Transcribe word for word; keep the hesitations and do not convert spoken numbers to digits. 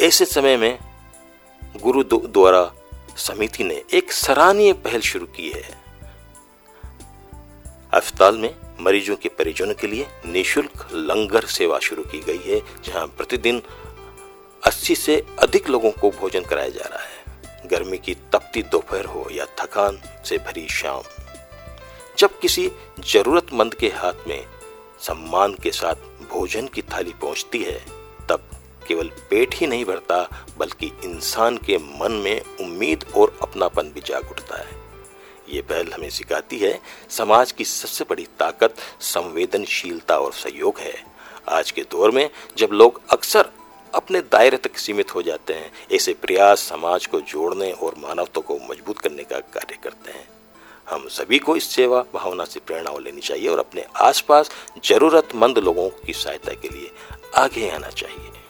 ऐसे समय में गुरुद्वारा समिति ने एक सराहनीय पहल शुरू की है। अस्पताल में मरीजों के परिजनों के लिए निःशुल्क लंगर सेवा शुरू की गई है, जहां प्रतिदिन अस्सी से अधिक लोगों को भोजन कराया जा रहा है। गर्मी की तपती दोपहर हो या थकान से भरी शाम, जब किसी जरूरतमंद के हाथ में सम्मान के साथ भोजन की थाली पहुंचती है, तब केवल पेट ही नहीं भरता, बल्कि इंसान के मन में उम्मीद और अपनापन भी जाग उठता है। ये पहल हमें सिखाती है समाज की सबसे बड़ी ताकत संवेदनशीलता और सहयोग है। आज के दौर में जब लोग अक्सर अपने दायरे तक सीमित हो जाते हैं, ऐसे प्रयास समाज को जोड़ने और मानवता को मजबूत करने का कार्य करते हैं। हम सभी को इस सेवा भावना से प्रेरणा लेनी चाहिए और अपने आसपास जरूरतमंद लोगों की सहायता के लिए आगे आना चाहिए।